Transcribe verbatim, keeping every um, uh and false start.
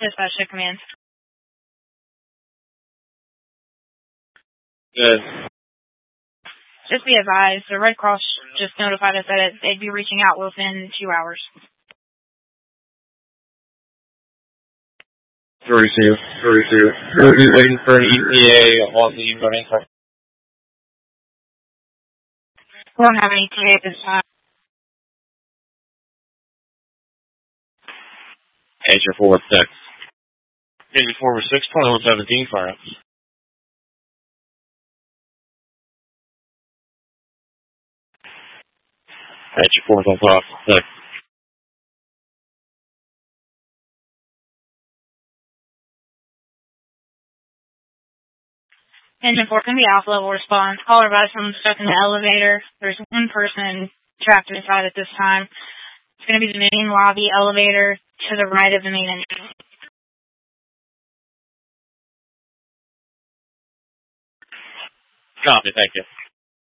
Dispatch to command. Good. Just be advised, the Red Cross just notified us that they'd be reaching out within two hours. Receive. Receive. We're waiting for an E T A on the running side. We don't have any E T A at this time. Agent four one six. Agent four one six, twenty-one seventeen, fire up. Agent four one six. Engine four can be Alpha level response. Caller advised someone stuck in the elevator. There's one person trapped inside at this time. It's going to be the main lobby elevator to the right of the main entrance. Copy, thank you.